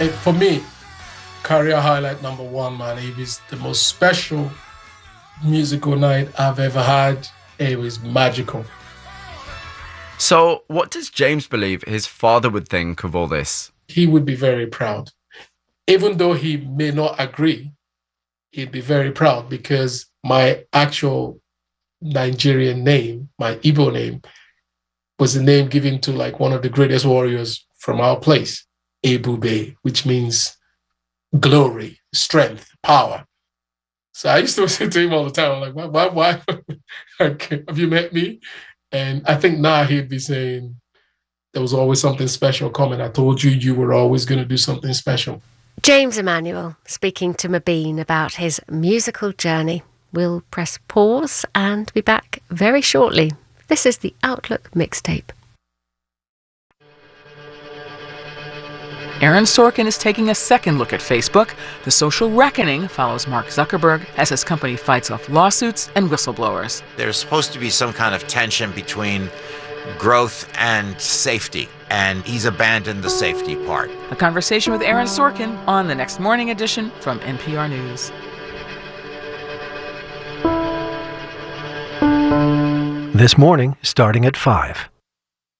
For me, career highlight number one, man. It was the most special musical night I've ever had. It was magical. So, what does James believe his father would think of all this? He would be very proud. Even though he may not agree, he'd be very proud because my actual Nigerian name, my Igbo name, was the name given to like one of the greatest warriors from our place, Ebube, which means glory, strength, power. So I used to say to him all the time, like, why? Like, have you met me? And I think now he'd be saying, there was always something special coming. I told you you were always going to do something special. James Emmanuel speaking to Mobeen about his musical journey. We'll press pause and be back very shortly. This is the Outlook Mixtape. Aaron Sorkin is taking a second look at Facebook. The social reckoning follows Mark Zuckerberg as his company fights off lawsuits and whistleblowers. There's supposed to be some kind of tension between growth and safety, and he's abandoned the safety part. A conversation with Aaron Sorkin on the Next Morning edition from NPR News. This morning, starting at 5.